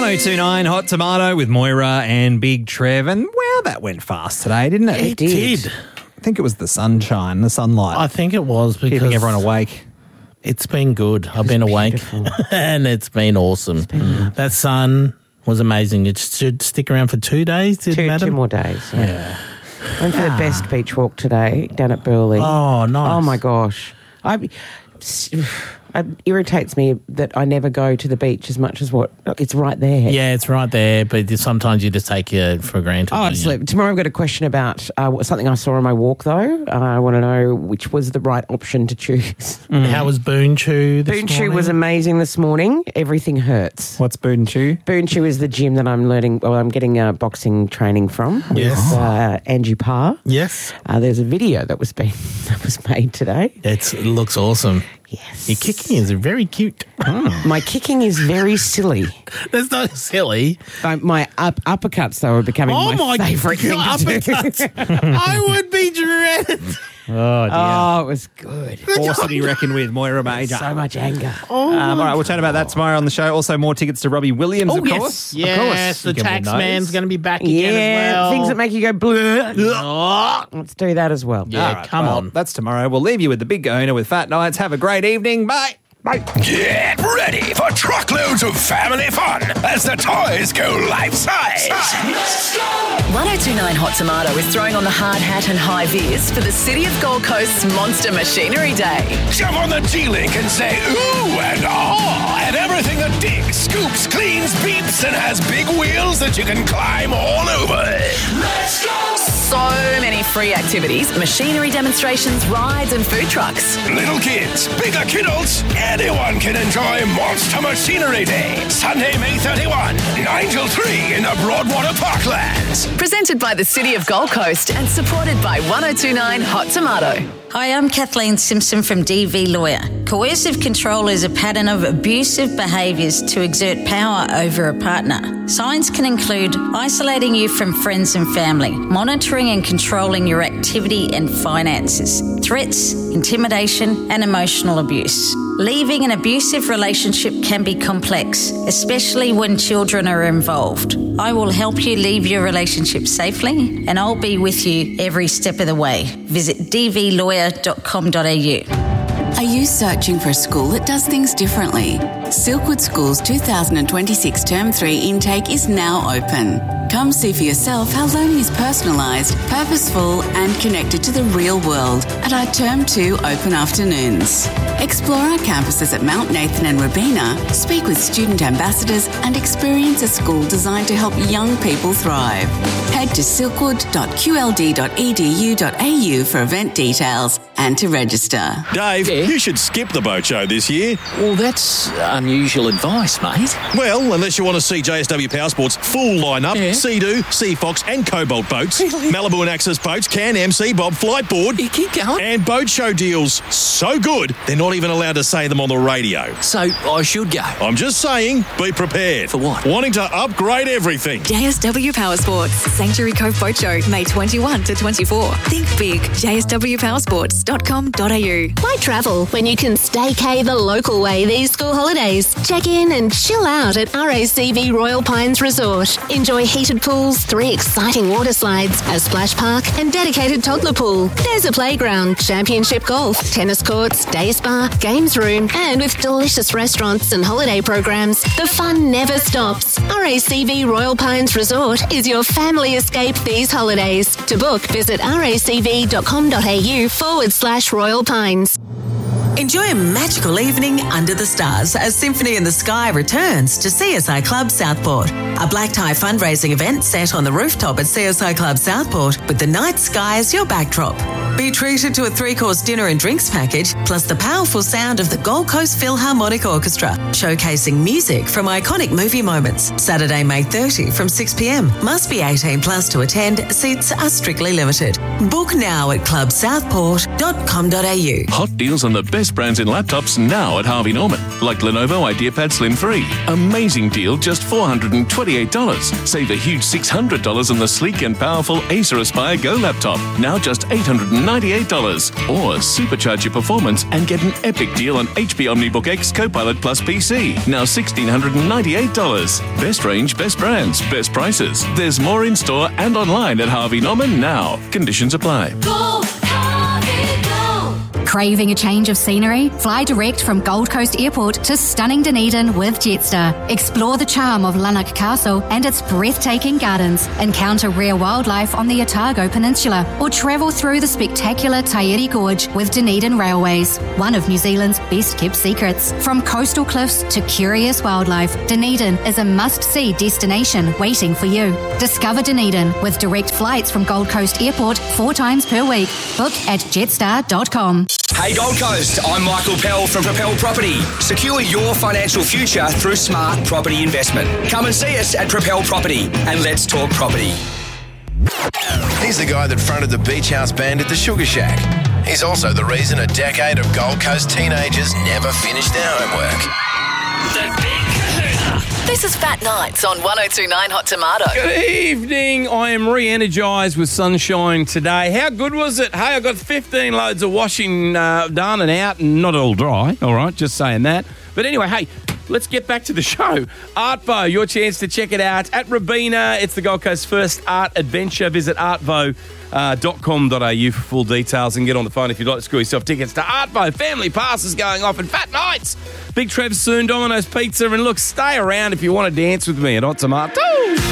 1029 Hot Tomato with Moira and Big Trev. And wow, that went fast today, didn't it? It did. I think it was the sunshine, the sunlight. I think it was because keeping everyone awake. It's been good. I've been awake and it's been awesome. That sun was amazing. It should stick around for 2 days, Two more days. Yeah. Went for the best beach walk today down at Burleigh. Oh, nice. Oh, my gosh. It irritates me that I never go to the beach as much as it's right there. Yeah, it's right there, but sometimes you just take it for granted. Oh, absolutely. Tomorrow I've got a question about something I saw on my walk, though. I want to know which was the right option to choose. How was Boon Chew this morning? Boon Chew was amazing this morning. Everything hurts. What's Boon Chew? Boon Chew is the gym that I'm getting boxing training from. Yes. With Angie Parr. Yes. There's a video that was made today. It looks awesome. Yes. Your kicking is very cute. My kicking is very silly. That's not silly. My uppercuts, though, are becoming my favourite thing to do. I would be dreaded. Oh, dear. Oh, it was good. Force to be reckoned with, Moira Major. So much anger. All right, we'll chat about that tomorrow on the show. Also, more tickets to Robbie Williams, of course. Yes, the tax man's going to be back again as well. Things that make you go bleh. Let's do that as well. Yeah, right, come on. That's tomorrow. We'll leave you with the big owner with Fat Nights. Have a great evening. Bye. Bye. Get ready for truckloads of family fun as the toys go life-size. 1029 Hot Tomato is throwing on the hard hat and high vis for the City of Gold Coast's Monster Machinery Day. Jump on the G-Link and say ooh and ah at everything that digs, scoops, cleans, beeps, and has big wheels that you can climb all over. Let's go! So many free activities, machinery demonstrations, rides, and food trucks. Little kids, bigger kidults, anyone can enjoy Monster Machinery Day. Sunday, May 31, 9 till 3 in the Broadwater Parklands. Presented by the City of Gold Coast and supported by 1029 Hot Tomato. Hi, I'm Kathleen Simpson from DV Lawyer. Coercive control is a pattern of abusive behaviours to exert power over a partner. Signs can include isolating you from friends and family, monitoring and controlling your activity and finances, threats, intimidation, and emotional abuse. Leaving an abusive relationship can be complex, especially when children are involved. I will help you leave your relationship safely, and I'll be with you every step of the way. Visit dvlawyer.com.au. Are you searching for a school that does things differently? Silkwood School's 2026 Term 3 intake is now open. Come see for yourself how learning is personalised, purposeful and connected to the real world at our Term 2 open afternoons. Explore our campuses at Mount Nathan and Robina, speak with student ambassadors and experience a school designed to help young people thrive. Head to silkwood.qld.edu.au for event details and to register. Dave, you should skip the boat show this year. Well, that's unusual advice, mate. Well, unless you want to see JSW Power Sports' full lineup, Sea-Doo, Sea Fox and Cobalt boats, Malibu and Access boats, Can-Am, Sea-Bob, Flightboard. You keep going. And boat show deals so good, they're not even allowed to say them on the radio. So I should go? I'm just saying, be prepared. For what? Wanting to upgrade everything. JSW Power Sports, Sanctuary Cove Boat Show, May 21 to 24. Think big. JSWPowersports.com.au. Why travel when you can staycay the local way these school holidays? Check in and chill out at RACV Royal Pines Resort. Enjoy heated pools, 3 exciting water slides, a splash park and dedicated toddler pool. There's a playground, championship golf, tennis courts, day spa, games room, and with delicious restaurants and holiday programs, the fun never stops. RACV Royal Pines Resort is your family escape these holidays. To book, visit racv.com.au/Royal Pines. Enjoy a magical evening under the stars as Symphony in the Sky returns to CSI Club Southport. A black tie fundraising event set on the rooftop at CSI Club Southport with the night sky as your backdrop. Be treated to a 3-course dinner and drinks package, plus the powerful sound of the Gold Coast Philharmonic Orchestra, showcasing music from iconic movie moments. Saturday, May 30 from 6 p.m. Must be 18 plus to attend. Seats are strictly limited. Book now at clubsouthport.com.au. Hot deals on the best brands in laptops now at Harvey Norman, like Lenovo IdeaPad Slim 3. Amazing deal, just $428. Save a huge $600 on the sleek and powerful Acer Aspire Go laptop, now just $899. $698. Or supercharge your performance and get an epic deal on HP OmniBook X Copilot Plus PC. Now $1,698. Best range, best brands, best prices. There's more in store and online at Harvey Norman now. Conditions apply. Go, Harvey, go. Craving a change of scenery? Fly direct from Gold Coast Airport to stunning Dunedin with Jetstar. Explore the charm of Lanark Castle and its breathtaking gardens. Encounter rare wildlife on the Otago Peninsula or travel through the spectacular Tairi Gorge with Dunedin Railways, one of New Zealand's best kept secrets. From coastal cliffs to curious wildlife, Dunedin is a must-see destination waiting for you. Discover Dunedin with direct flights from Gold Coast Airport 4 times per week. Book at jetstar.com. Hey Gold Coast, I'm Michael Pell from Propel Property. Secure your financial future through smart property investment. Come and see us at Propel Property and let's talk property. He's the guy that fronted the Beach House Band at the Sugar Shack. He's also the reason a decade of Gold Coast teenagers never finished their homework. The Big Kahuna. This is Fat Nights on 102.9 Hot Tomato. Good evening. I am re-energised with sunshine today. How good was it? Hey, I got 15 loads of washing done and out and not all dry. All right, just saying that. But anyway, hey, let's get back to the show. Artvo, your chance to check it out at Robina. It's the Gold Coast's first art adventure. Visit artvo.com.au for full details and get on the phone if you'd like to score yourself tickets to Artvo. Family passes going off and Fat Nights. Big Trev soon, Domino's Pizza. And look, stay around if you want to dance with me at Hot Tomato.